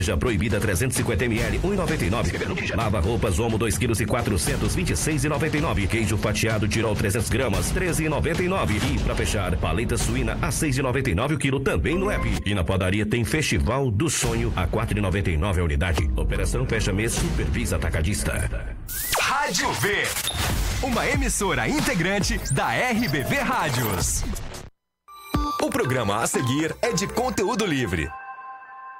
Já proibida 350 ml, 1,99. Lava roupas Omo 2 kg e 426,99. Queijo fatiado Tirol 300 gramas, 13,99. E pra fechar, paleta suína a 6,99 o quilo também no app. E na padaria tem Festival do Sonho a 4,99 a unidade. Operação fecha mês Supervisa Atacadista. Rádio V, uma emissora integrante da RBV Rádios. O programa a seguir é de conteúdo livre.